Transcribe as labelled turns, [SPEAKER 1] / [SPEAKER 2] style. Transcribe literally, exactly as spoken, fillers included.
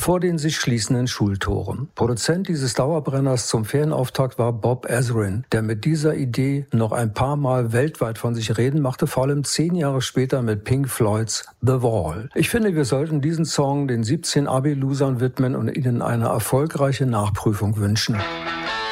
[SPEAKER 1] vor den sich schließenden Schultoren. Produzent dieses Dauerbrenners zum Ferienauftakt war Bob Ezrin, der mit dieser Idee noch ein paar Mal weltweit von sich reden machte, vor allem zehn Jahre später mit Pink Floyds The Wall. Ich finde, wir sollten diesen Song den siebzehn Abi-Losern widmen und ihnen eine erfolgreiche Nachprüfung wünschen.